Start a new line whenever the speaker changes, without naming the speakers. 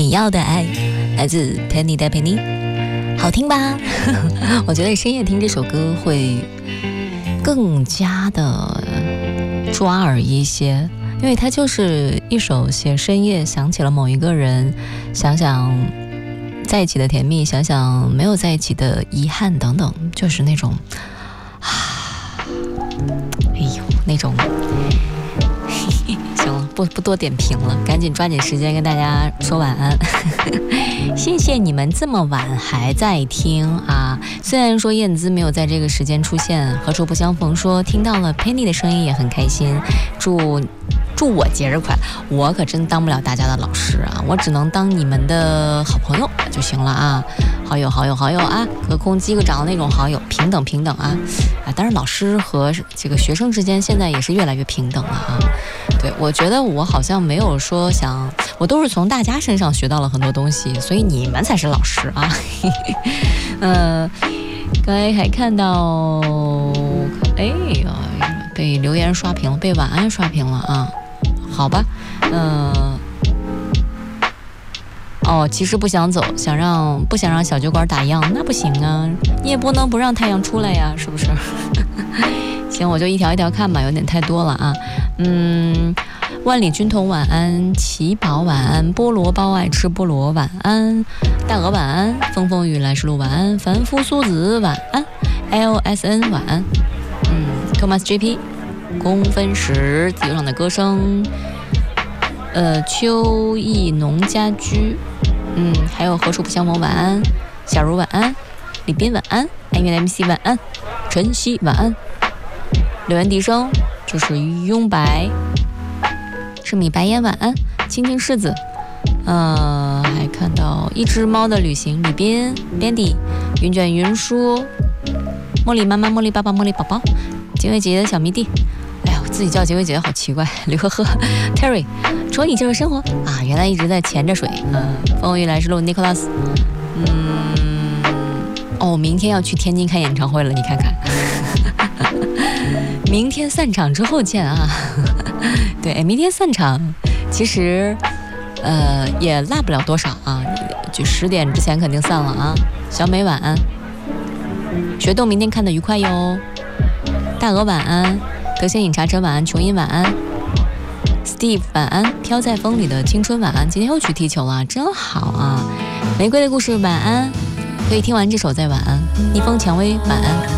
你要的爱，来自 Penny 的 Penny， 好听吧？我觉得深夜听这首歌会更加的抓耳一些，因为它就是一首写深夜想起了某一个人，想想在一起的甜蜜，想想没有在一起的遗憾等等，就是那种哎呦那种行了，不多点评了，赶紧抓紧时间跟大家说晚安。谢谢你们这么晚还在听啊！虽然说燕姿没有在这个时间出现，何处不相逢说听到了 Penny 的声音也很开心，祝我节日快乐！我可真当不了大家的老师啊，我只能当你们的好朋友就行了啊！好友啊，隔空击个掌的那种好友，平等啊！当然老师和这个学生之间现在也是越来越平等了啊！对，我觉得我好像没有说我都是从大家身上学到了很多东西，所以你们才是老师啊！刚才还看到，被留言刷屏了，被晚安刷屏了啊！好吧，其实不想走，不想让小酒馆打烊，那不行啊，你也不能不让太阳出来呀，是不是？行，我就一条一条看吧，有点太多了啊。万里军统晚安，奇宝晚安，菠萝包爱吃菠萝晚安，大鹅晚安，风风雨来时路晚安，凡夫苏子晚安 ，LSN 晚安，Thomas JP， 公分时地上的歌声，秋意农家居，还有何处不相逢晚安，小茹晚安，李斌晚安，爱乐 MC 晚安，晨曦晚安，柳岩笛声就是拥白。是米白烟晚安，青青柿子，还看到一只猫的旅行，李斌 Dandy， 云卷云舒，茉莉妈妈，茉莉爸爸，茉莉宝宝，结尾姐姐的小迷弟，哎呀，我自己叫结尾姐姐好奇怪，刘呵呵 Terry， 说你就是生活啊，原来一直在潜着水，风雨来时路 Nicholas， 明天要去天津看演唱会了，你看看。明天散场之后见啊！对，明天散场，其实也落不了多少啊，就10点之前肯定散了啊。小美晚安，学动明天看得愉快哟。大鹅晚安，德兴饮茶车晚安，琼音晚安 ，Steve 晚安，飘在风里的青春晚安，今天又去踢球了，真好啊！玫瑰的故事晚安，可以听完这首再晚安。逆风蔷薇晚安。